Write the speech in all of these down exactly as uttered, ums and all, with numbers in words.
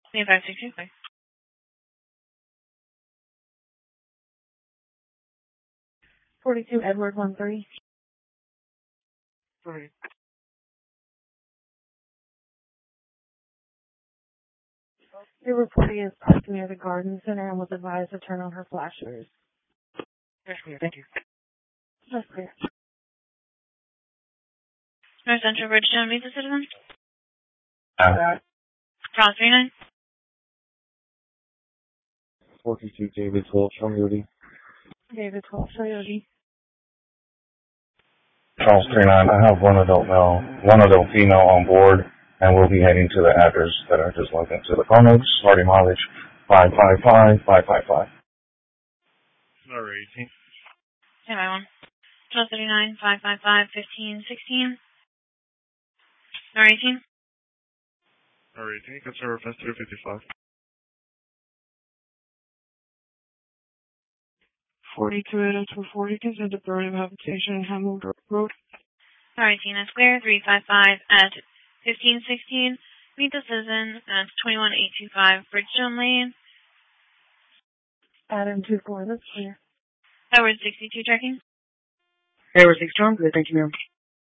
twenty-five sixty, clear. forty-two Edward one three. Sorry. Your reporting is parked near the garden center and was advised to turn on her flashers. That's clear, thank you. That's clear. North Central Bridgetown, meet the citizen. Uh, Cross three nine. forty-two David twelve, Coyote. David twelve Coyote. Charles three nine, I have one adult male, one adult female on board, and we'll be heading to the address that I just logged into the phone notes, starting mileage five five five, five five five. Alright, eighteen. Stand by one. twelve thirty-nine, five five five, fifteen sixteen. Number eighteen. Alright, eighteen, consider offense two fifty-five. forty-two eight oh two forty, consent to burning of habitation in Hamel Road. Number eighteen is clear. three five five at fifteen sixteen. Meet the citizen at twenty-one eight two five Bridgestone Lane. Adam two four, that's clear. Edward sixty-two checking. Edward sixty-two, I'm good, thank you, ma'am.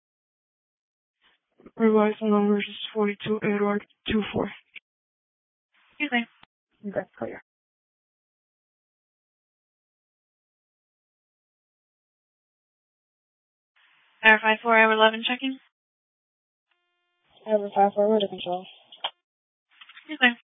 Revised numbers is forty-two Edward two four. You're clear. That's clear. Tower five four, Edward eleven checking. Edward five four, road control. You're clear.